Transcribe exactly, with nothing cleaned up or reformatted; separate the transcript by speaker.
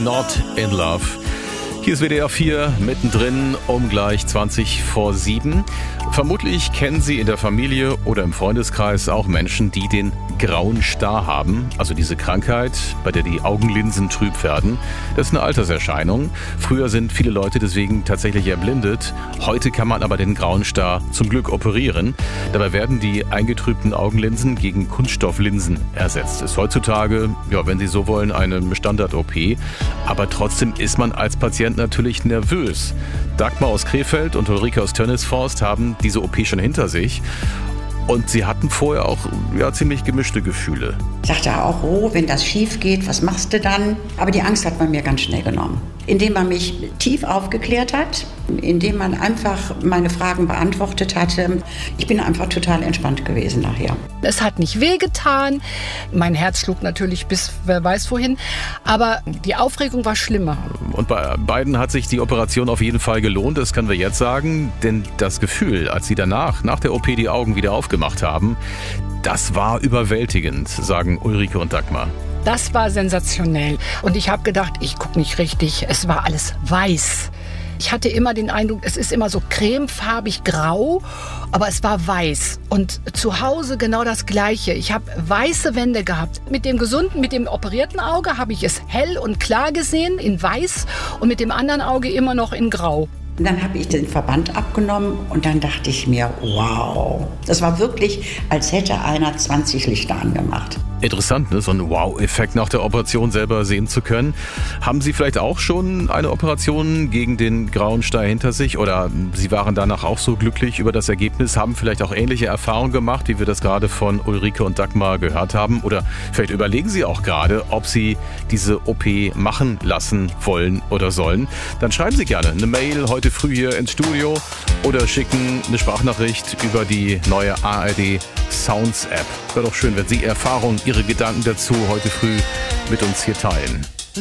Speaker 1: Not in Love. Hier ist W D R vier, mittendrin um gleich zwanzig vor sieben. Vermutlich kennen Sie in der Familie oder im Freundeskreis auch Menschen, die den grauen Star haben. Also diese Krankheit, bei der die Augenlinsen trüb werden. Das ist eine Alterserscheinung. Früher sind viele Leute deswegen tatsächlich erblindet. Heute kann man aber den grauen Star zum Glück operieren. Dabei werden die eingetrübten Augenlinsen gegen Kunststofflinsen ersetzt. Ist heutzutage, ja, wenn Sie so wollen, eine Standard-O P. Aber trotzdem ist man als Patient natürlich nervös. Dagmar aus Krefeld und Ulrike aus Tönnesforst haben diese O P schon hinter sich. Und sie hatten vorher auch ja, ziemlich gemischte Gefühle.
Speaker 2: Ich dachte auch, oh, wenn das schief geht, was machst du dann? Aber die Angst hat man mir ganz schnell genommen. Indem man mich tief aufgeklärt hat, indem man einfach meine Fragen beantwortet hatte. Ich bin einfach total entspannt gewesen nachher.
Speaker 3: Es hat nicht wehgetan. Mein Herz schlug natürlich bis wer weiß wohin. Aber die Aufregung war schlimmer.
Speaker 1: Und bei beiden hat sich die Operation auf jeden Fall gelohnt, das können wir jetzt sagen. Denn das Gefühl, als sie danach, nach der O P, die Augen wieder aufgemacht haben, das war überwältigend, sagen Ulrike und Dagmar.
Speaker 3: Das war sensationell. Und ich habe gedacht, ich gucke nicht richtig. Es war alles weiß. Ich hatte immer den Eindruck, es ist immer so cremefarbig grau, aber es war weiß. Und zu Hause genau das Gleiche. Ich habe weiße Wände gehabt. Mit dem gesunden, mit dem operierten Auge habe ich es hell und klar gesehen, in weiß. Und mit dem anderen Auge immer noch in grau.
Speaker 2: Und dann habe ich den Verband abgenommen und dann dachte ich mir, wow. Das war wirklich, als hätte einer zwanzig Lichter angemacht.
Speaker 1: Interessant, ne? So einen Wow-Effekt nach der Operation selber sehen zu können. Haben Sie vielleicht auch schon eine Operation gegen den grauen Star hinter sich? Oder Sie waren danach auch so glücklich über das Ergebnis, haben vielleicht auch ähnliche Erfahrungen gemacht, wie wir das gerade von Ulrike und Dagmar gehört haben? Oder vielleicht überlegen Sie auch gerade, ob Sie diese O P machen lassen wollen oder sollen? Dann schreiben Sie gerne eine Mail heute früh hier ins Studio oder schicken eine Sprachnachricht über die neue A R D Sounds App. Wäre doch schön, wenn Sie Erfahrungen, Ihre Gedanken dazu heute früh mit uns hier teilen.